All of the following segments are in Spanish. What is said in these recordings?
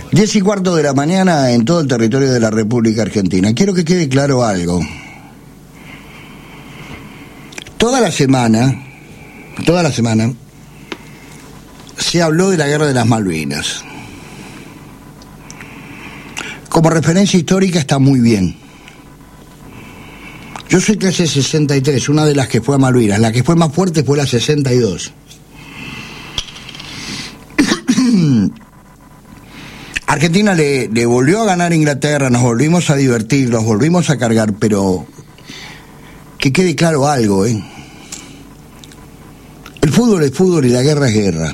10:15 de la mañana en todo el territorio de la República Argentina. Quiero que quede claro algo. Toda la semana, se habló de la Guerra de las Malvinas. Como referencia histórica está muy bien. Yo soy clase 63, una de las que fue a Malvinas. La que fue más fuerte fue la 62. Argentina le volvió a ganar a Inglaterra, nos volvimos a divertir, nos volvimos a cargar, pero que quede claro algo, El fútbol es fútbol y la guerra es guerra.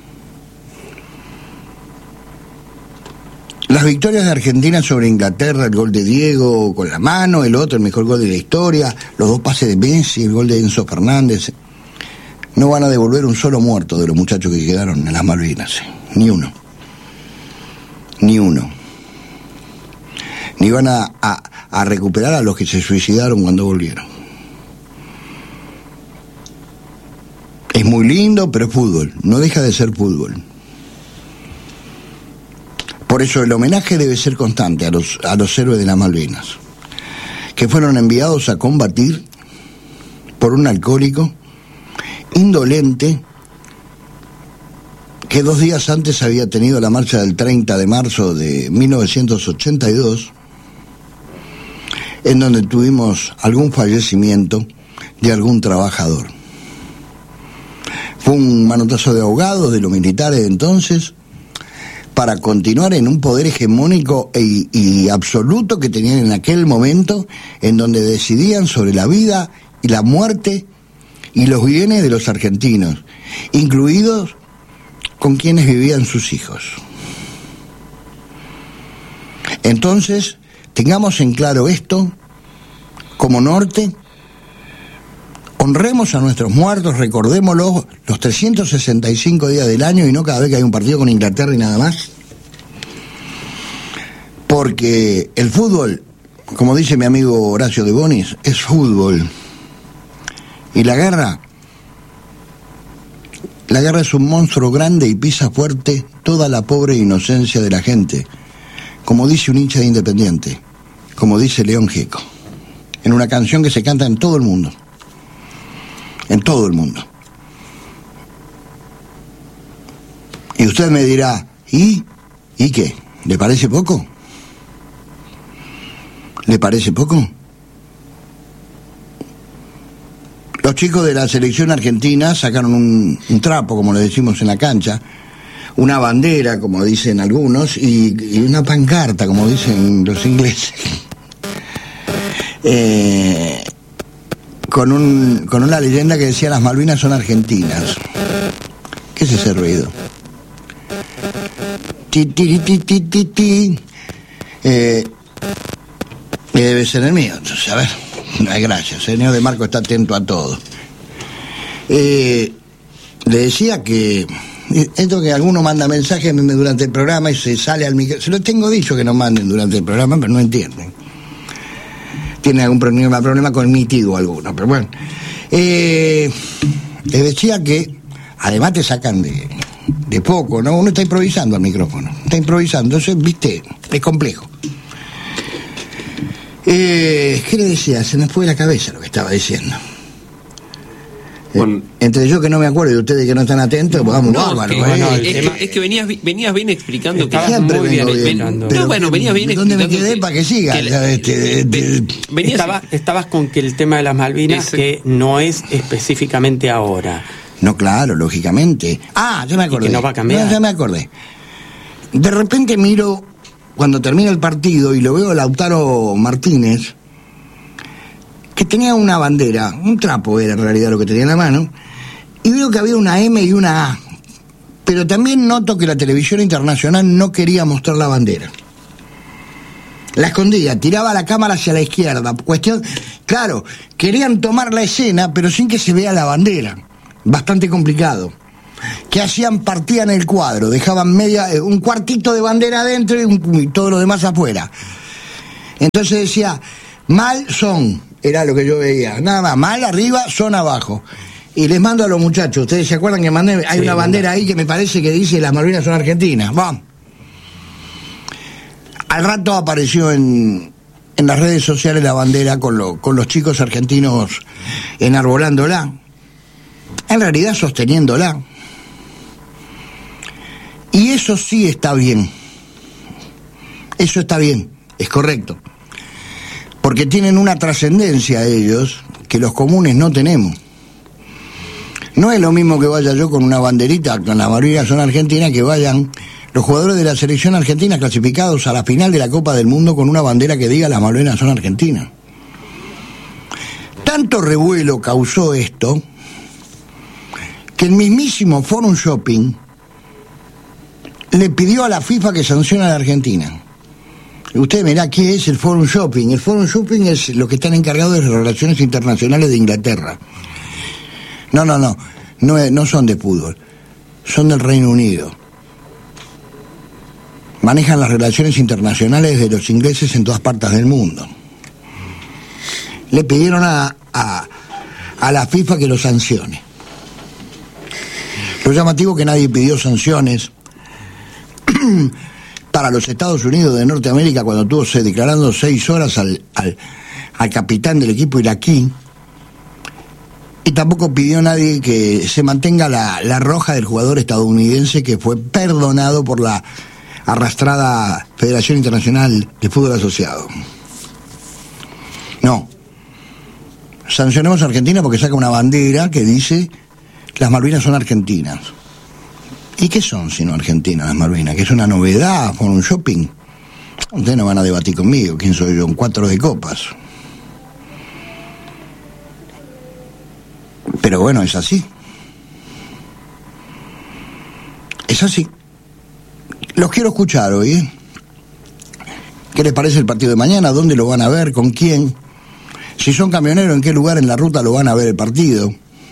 Las victorias de Argentina sobre Inglaterra, el gol de Diego con la mano, el otro, el mejor gol de la historia, los 2 pases de Messi, el gol de Enzo Fernández, no van a devolver un solo muerto de los muchachos que quedaron en las Malvinas, ni uno. Ni van a recuperar a los que se suicidaron cuando volvieron. Es muy lindo, pero es fútbol, no deja de ser fútbol. Por eso el homenaje debe ser constante a los héroes de las Malvinas, que fueron enviados a combatir por un alcohólico indolente que 2 días antes había tenido la marcha del 30 de marzo de 1982, en donde tuvimos algún fallecimiento de algún trabajador. Fue un manotazo de ahogados de los militares de entonces para continuar en un poder hegemónico y absoluto que tenían en aquel momento, en donde decidían sobre la vida y la muerte y los bienes de los argentinos, incluidos con quienes vivían sus hijos. Entonces, tengamos en claro esto como norte, honremos a nuestros muertos, recordémoslos los 365 días del año y no cada vez que hay un partido con Inglaterra y nada más. Porque el fútbol, como dice mi amigo Horacio de Bonis, es fútbol. Y la guerra es un monstruo grande y pisa fuerte toda la pobre inocencia de la gente, como dice un hincha de Independiente, como dice León Gieco, en una canción que se canta en todo el mundo. En todo el mundo. Y usted me dirá, ¿y qué? ¿Le parece poco? ¿Le parece poco? Los chicos de la selección argentina sacaron un trapo, como le decimos en la cancha, una bandera, como dicen algunos, y una pancarta, como dicen los ingleses. Con una leyenda que decía: las Malvinas son argentinas. ¿Qué es ese ruido? Debe ser el mío, entonces, a ver. Ay, gracias, el señor de Marco está atento a todo. Le decía que esto que alguno manda mensajes durante el programa y se sale al micrófono, se lo tengo dicho que no manden durante el programa, pero no entienden. Tiene algún problema cognitivo alguno, pero bueno. Le decía que además te sacan de poco, ¿no? Uno está improvisando al micrófono, está improvisando, entonces, viste, es complejo. ¿Qué le decía? Se me fue de la cabeza lo que estaba diciendo. Bueno, entre yo que no me acuerdo y ustedes que no están atentos, pues vamos, bárbaro. Es que venías bien explicando que siempre muy bien explicando. No, bueno, venías bien explicando. ¿Dónde me quedé para que siga? Estabas con que el tema de las Malvinas, que no es específicamente ahora. No, claro, lógicamente. Ya me acordé. Y que no va a cambiar. No, ya me acordé. De repente miro cuando termina el partido y lo veo a Lautaro Martínez, que tenía una bandera, un trapo era en realidad lo que tenía en la mano, y veo que había una M y una A. Pero también noto que la televisión internacional no quería mostrar la bandera. La escondía, tiraba la cámara hacia la izquierda. Claro, querían tomar la escena, pero sin que se vea la bandera. Bastante complicado. ¿Qué hacían? Partían el cuadro, dejaban un cuartito de bandera adentro y todo lo demás afuera. Entonces decía, mal son, era lo que yo veía, nada más, mal arriba, son abajo. Y les mando a los muchachos, ustedes se acuerdan que mandé, hay una bandera ahí que me parece que dice las Malvinas son argentinas, vamos. Al rato apareció en las redes sociales la bandera con los chicos argentinos enarbolándola, en realidad sosteniéndola. Y eso sí está bien. Eso está bien, es correcto. Porque tienen una trascendencia ellos que los comunes no tenemos. No es lo mismo que vaya yo con una banderita, con la Malvinas son argentinas, que vayan los jugadores de la selección argentina clasificados a la final de la Copa del Mundo con una bandera que diga las Malvinas son argentinas. Tanto revuelo causó esto que el mismísimo Forum Shopping le pidió a la FIFA que sancione a la Argentina. Usted mirá qué es el Forum Shopping. El Forum Shopping es los que están encargados de las relaciones internacionales de Inglaterra. No son de fútbol, son del Reino Unido. Manejan las relaciones internacionales de los ingleses en todas partes del mundo. Le pidieron a la FIFA que lo sancione. Lo llamativo que nadie pidió sanciones para los Estados Unidos de Norteamérica cuando se declarando 6 horas al capitán del equipo iraquí, y tampoco pidió nadie que se mantenga la roja del jugador estadounidense que fue perdonado por la arrastrada Federación Internacional de Fútbol Asociado. No. Sancionemos a Argentina porque saca una bandera que dice las Malvinas son argentinas. ¿Y qué son sino argentinas las Malvinas? ¿Que es una novedad por un shopping? Ustedes no van a debatir conmigo. ¿Quién soy yo? Un 4 de copas. Pero bueno, es así. Es así. Los quiero escuchar hoy, ¿eh? ¿Qué les parece el partido de mañana? ¿Dónde lo van a ver? ¿Con quién? Si son camioneros, ¿en qué lugar en la ruta lo van a ver el partido?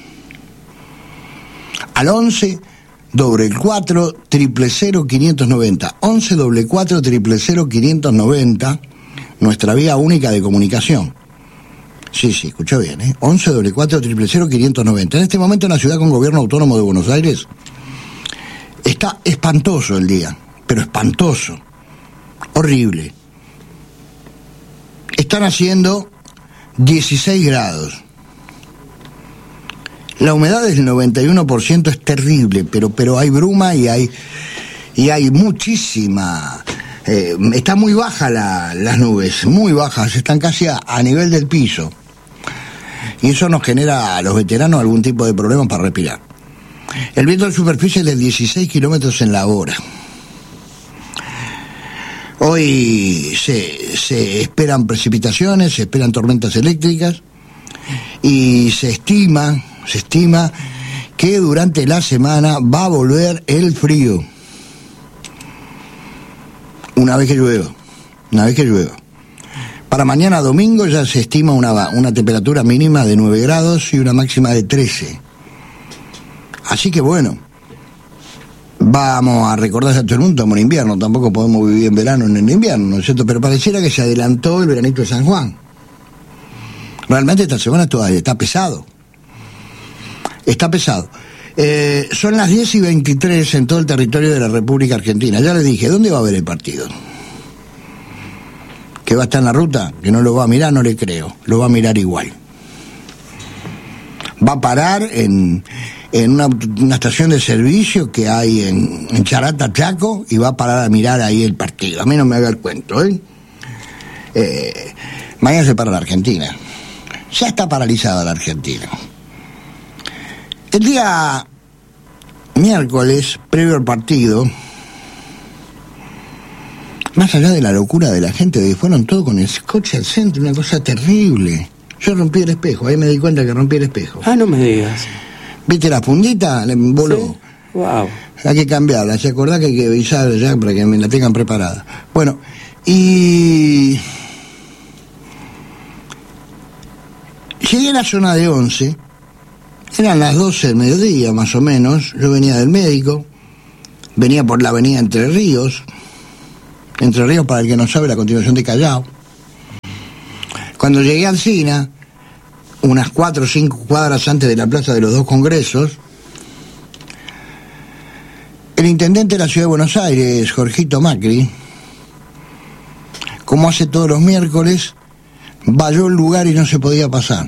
Al 11 4 000 590. 11 4 000 590, nuestra vía única de comunicación. Sí, escuchó bien, ¿eh? 11 4 000 590. En este momento en la ciudad con gobierno autónomo de Buenos Aires está espantoso el día, pero espantoso, horrible. Están haciendo 16 grados. La humedad del 91% es terrible, pero hay bruma y hay muchísima. Está muy baja las nubes, muy bajas, están casi a nivel del piso. Y eso nos genera a los veteranos algún tipo de problema para respirar. El viento de superficie es de 16 kilómetros en la hora. Hoy se esperan precipitaciones, se esperan tormentas eléctricas y se estima que durante la semana va a volver el frío. Una vez que llueva. Para mañana domingo ya se estima una temperatura mínima de 9 grados y una máxima de 13. Así que bueno, vamos a recordar a todo el mundo, estamos en invierno, tampoco podemos vivir en verano en el invierno, ¿no es cierto? Pero pareciera que se adelantó el veranito de San Juan. Realmente esta semana todavía está pesado. Son las 10:23 en todo el territorio de la República Argentina. Ya les dije, ¿dónde va a haber el partido? ¿Que va a estar en la ruta? ¿Que no lo va a mirar? No le creo. Lo va a mirar igual. Va a parar en una estación de servicio que hay en Charata, Chaco, y va a parar a mirar ahí el partido. A mí no me haga el cuento, ¿eh? Mañana se para la Argentina. Ya está paralizada la Argentina. El día miércoles, previo al partido, más allá de la locura de la gente, que fueron todos con el coche al centro, una cosa terrible. Yo rompí el espejo, ahí me di cuenta que rompí el espejo. Ah, no me digas. ¿Viste la fundita? Le voló. ¿Sí? Wow. Hay que cambiarla, ¿se acordás que hay que avisar ya para que me la tengan preparada? Bueno, y llegué a la zona de 11, eran las 12 del mediodía más o menos, yo venía del médico, venía por la avenida Entre Ríos, para el que no sabe, la continuación de Callao. Cuando llegué al Sina, unas 4 o 5 cuadras antes de la Plaza de los Dos Congresos, el intendente de la Ciudad de Buenos Aires, Jorgito Macri, como hace todos los miércoles, valló el lugar y no se podía pasar.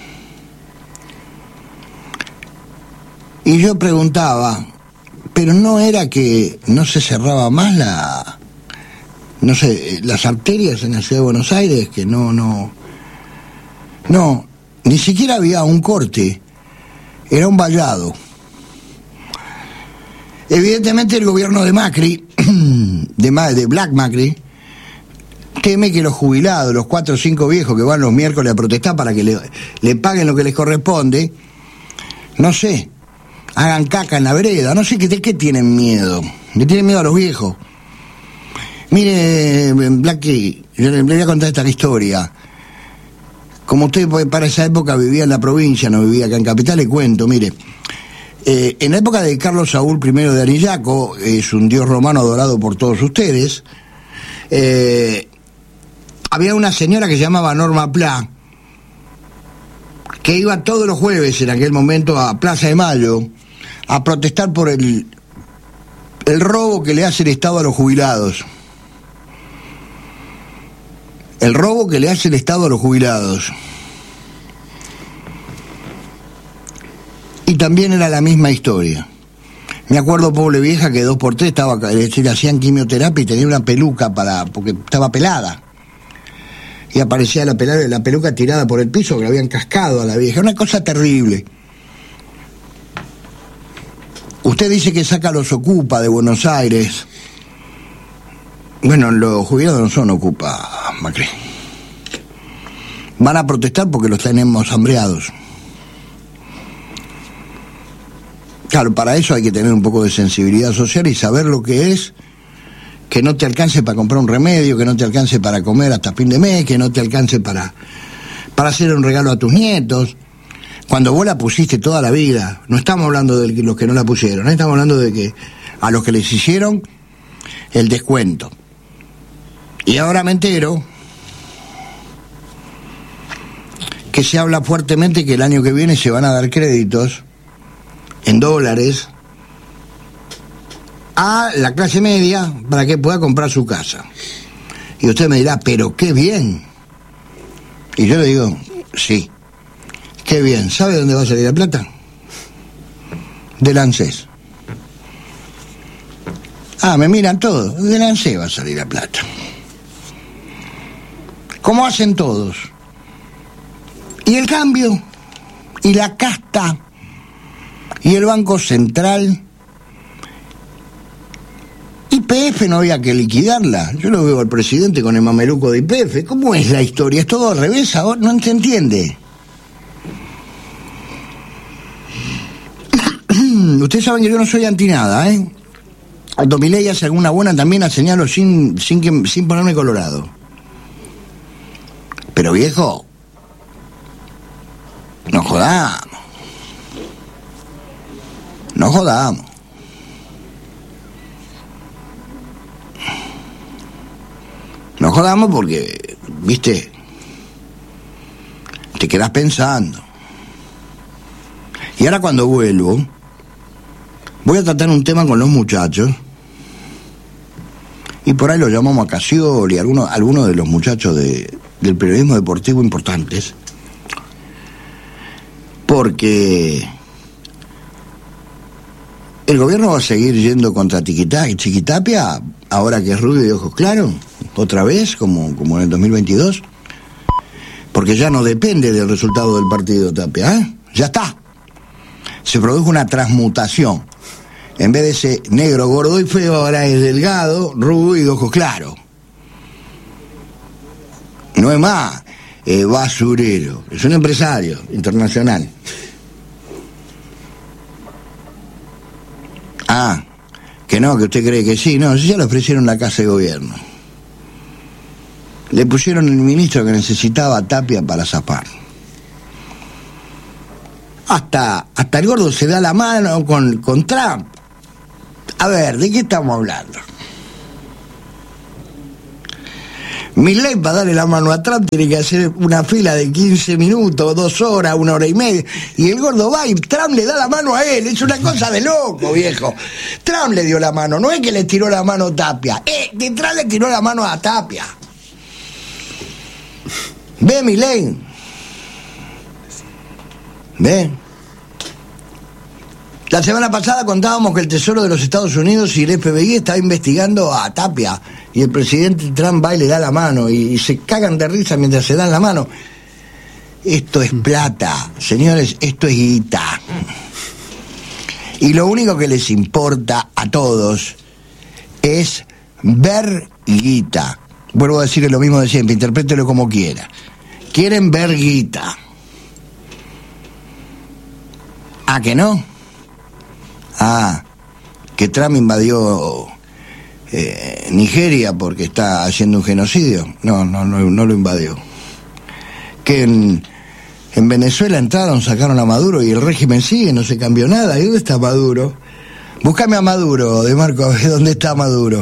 Y yo preguntaba, pero no era que no se cerraba más las arterias en la ciudad de Buenos Aires, que no, ni siquiera había un corte, era un vallado. Evidentemente el gobierno de Macri, de Black Macri, teme que los jubilados, los 4 o 5 viejos que van los miércoles a protestar para que le paguen lo que les corresponde, no sé, hagan caca en la vereda, no sé de qué tienen miedo. Le tienen miedo a los viejos. Mire, Blacky, yo le voy a contar esta historia. Como usted para esa época vivía en la provincia, no vivía acá en Capital, le cuento, mire. En la época de Carlos Saúl I de Anillaco, es un dios romano adorado por todos ustedes, había una señora que se llamaba Norma Pla, que iba todos los jueves en aquel momento a Plaza de Mayo a protestar por el robo que le hace el Estado a los jubilados. El robo que le hace el Estado a los jubilados. Y también era la misma historia. Me acuerdo, pobre vieja, que 2x3 le hacían quimioterapia y tenía una peluca porque estaba pelada. Y aparecía la peluca tirada por el piso, que le habían cascado a la vieja. Una cosa terrible. Usted dice que saca a los ocupa de Buenos Aires. Bueno, los jubilados no son ocupa, Macri. Van a protestar porque los tenemos hambreados. Claro, para eso hay que tener un poco de sensibilidad social y saber lo que es que no te alcance para comprar un remedio, que no te alcance para comer hasta fin de mes, que no te alcance para hacer un regalo a tus nietos. Cuando vos la pusiste toda la vida, no estamos hablando de los que no la pusieron, estamos hablando de que a los que les hicieron el descuento. Y ahora me entero que se habla fuertemente que el año que viene se van a dar créditos en dólares a la clase media para que pueda comprar su casa. Y usted me dirá, pero qué bien. Y yo le digo, sí, qué bien. ¿Sabe de dónde va a salir la plata? Del ANSES. Ah, me miran todos. Del ANSES va a salir la plata. Como hacen todos. Y el cambio, y la casta, y el Banco Central. YPF no había que liquidarla. Yo lo veo al presidente con el mameluco de YPF. ¿Cómo es la historia? ¿Es todo al revés? Ahora no se entiende. Ustedes saben que yo no soy anti nada, ¿eh? Cuando Milei hace alguna buena también la señalo sin ponerme colorado. Pero viejo, no jodamos. No jodamos. No jodamos porque, viste, te quedás pensando. Y ahora cuando vuelvo, voy a tratar un tema con los muchachos. Y por ahí lo llamamos a Casioli, algunos de los muchachos del periodismo deportivo importantes. Porque el gobierno va a seguir yendo contra Chiquitapia, ahora que es rubio y de ojos claros, otra vez, como en el 2022. Porque ya no depende del resultado del partido Tapia, ¿eh? Ya está. Se produjo una transmutación. En vez de ese negro, gordo y feo, ahora es delgado, rubio y de ojos claros. No es más basurero, es un empresario internacional. Ah, que no, que usted cree que sí. No, ya le ofrecieron la casa de gobierno. Le pusieron el ministro que necesitaba a Tapia para zafar. Hasta el gordo se da la mano con Trump. A ver, ¿de qué estamos hablando? Milei, para darle la mano a Trump, tiene que hacer una fila de 15 minutos, 2 horas, 1 hora y media. Y el gordo va y Trump le da la mano a él. Es una cosa de loco, viejo. Trump le dio la mano, no es que le tiró la mano a Tapia. Trump le tiró la mano a Tapia. ¿Ve, Milei? ¿Ve? La semana pasada contábamos que el Tesoro de los Estados Unidos y el FBI estaba investigando a Tapia y el presidente Trump va y le da la mano y se cagan de risa mientras se dan la mano. Esto es plata, señores, esto es guita. Y lo único que les importa a todos es ver guita. Vuelvo a decirles lo mismo de siempre, interprételo como quiera. Quieren ver guita. ¿Ah, que no? Ah, que Trump invadió Nigeria porque está haciendo un genocidio. No lo invadió. Que en Venezuela entraron, sacaron a Maduro y el régimen sigue, no se cambió nada. ¿Y dónde está Maduro? Búscame a Maduro, De Marco, a ver dónde está Maduro.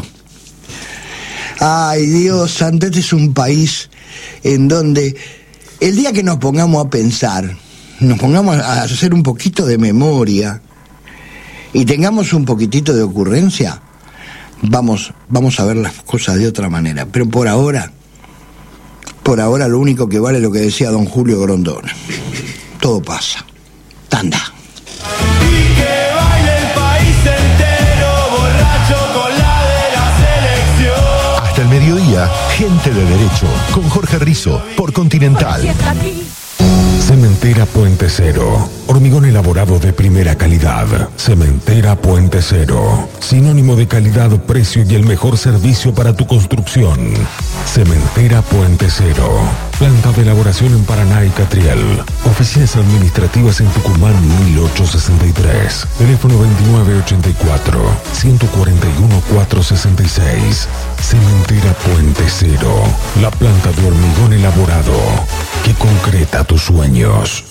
Ay, Dios santo, este es un país en donde el día que nos pongamos a pensar, nos pongamos a hacer un poquito de memoria y tengamos un poquitito de ocurrencia, vamos a ver las cosas de otra manera. Pero por ahora lo único que vale es lo que decía don Julio Grondona. Todo pasa. Tanda. Y que baile el país entero, borracho con la de la selección. Hasta el mediodía, Gente de Derecho, con Jorge Rizzo, por Continental. Cementera Puente Cero. Hormigón elaborado de primera calidad. Cementera Puente Cero. Sinónimo de calidad, precio y el mejor servicio para tu construcción. Cementera Puente Cero. Planta de elaboración en Paraná y Catriel. Oficinas administrativas en Tucumán 1863. Teléfono 2984-141-466. Cementera Puente Cero. La planta de hormigón elaborado que concreta tus sueños.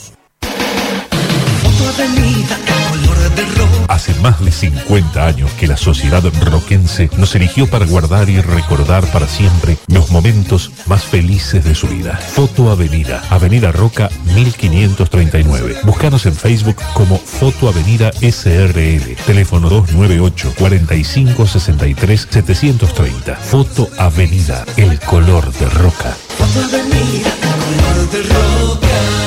Hace más de 50 años que la sociedad roquense nos eligió para guardar y recordar para siempre los momentos más felices de su vida. Foto Avenida, Avenida Roca 1539. Búscanos en Facebook como Foto Avenida SRL. Teléfono 298-4563-730. Foto Avenida, el color de Roca. Foto Avenida, el color de Roca.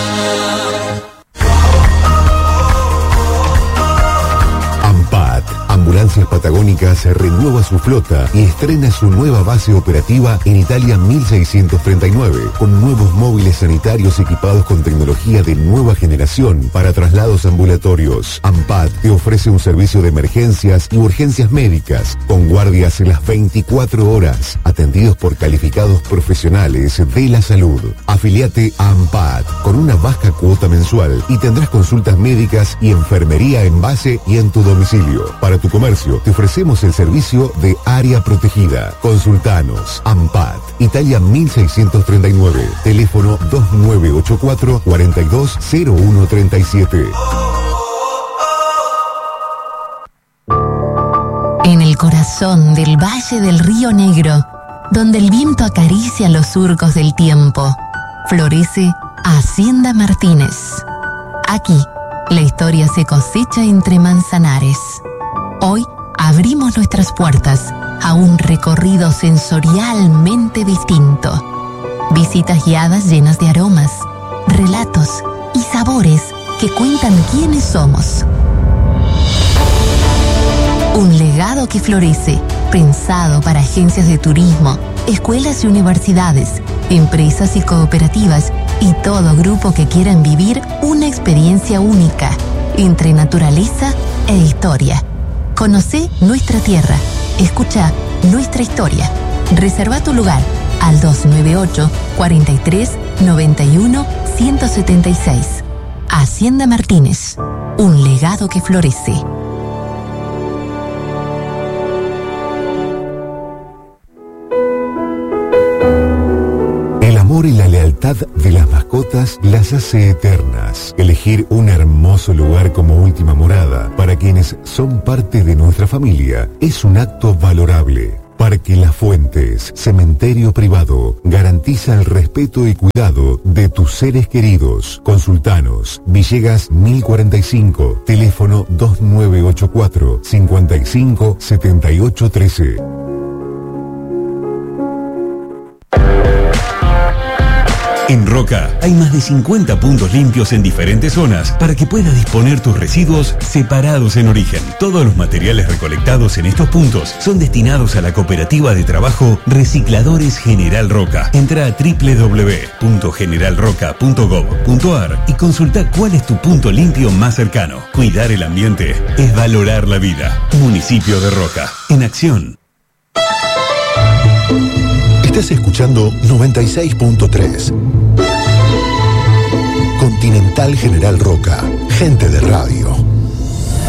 AMPAT, Ambulancias Patagónicas, renueva su flota y estrena su nueva base operativa en Italia 1639, con nuevos móviles sanitarios equipados con tecnología de nueva generación para traslados ambulatorios. AMPAT te ofrece un servicio de emergencias y urgencias médicas, con guardias en las 24 horas, atendidos por calificados profesionales de la salud. Afiliate a AMPAT con una baja cuota mensual y tendrás consultas médicas y enfermería en base y en tu domicilio. Para tu comercio te ofrecemos el servicio de área protegida. Consultanos. AMPAT, Italia 1639, teléfono 2984-420137. En el corazón del Valle del Río Negro, donde el viento acaricia los surcos del tiempo, florece Hacienda Martínez. Aquí, la historia se cosecha entre manzanares. Hoy abrimos nuestras puertas a un recorrido sensorialmente distinto. Visitas guiadas llenas de aromas, relatos y sabores que cuentan quiénes somos. Un legado que florece, pensado para agencias de turismo, escuelas y universidades, empresas y cooperativas y todo grupo que quieran vivir una experiencia única entre naturaleza e historia. Conocé nuestra tierra, escucha nuestra historia. Reserva tu lugar al 298-43-91-176. Hacienda Martínez, un legado que florece. El amor y la lealtad de las mascotas las hace eternas. Elegir un hermoso lugar como última morada para quienes son parte de nuestra familia es un acto valorable. Parque Las Fuentes, cementerio privado, garantiza el respeto y cuidado de tus seres queridos. Consultanos, Villegas 1045, teléfono 2984 55 7813. En Roca hay más de 50 puntos limpios en diferentes zonas para que puedas disponer tus residuos separados en origen. Todos los materiales recolectados en estos puntos son destinados a la cooperativa de trabajo Recicladores General Roca. Entra a www.generalroca.gov.ar y consulta cuál es tu punto limpio más cercano. Cuidar el ambiente es valorar la vida. Municipio de Roca. En acción. Estás escuchando 96.3. Continental General Roca. Gente de radio.